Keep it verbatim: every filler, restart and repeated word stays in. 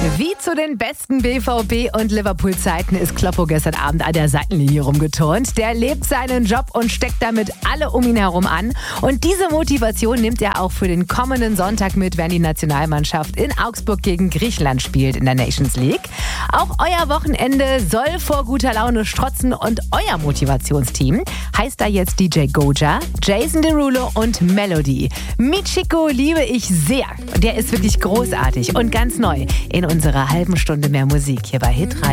Wie zu den besten B V B- und Liverpool-Zeiten ist Kloppo gestern Abend an der Seitenlinie rumgeturnt. Der lebt seinen Job und steckt damit alle um ihn herum an. Und diese Motivation nimmt er auch für den kommenden Sonntag mit, wenn die Nationalmannschaft in Augsburg gegen Griechenland spielt in der Nations League. Auch euer Wochenende soll vor guter Laune strotzen und euer Motivationsteam heißt da jetzt D J Goja, Jason Derulo und Melody. Michiko liebe ich sehr. Der ist wirklich großartig und ganz neu in unserer halben Stunde mehr Musik hier bei Hitradio.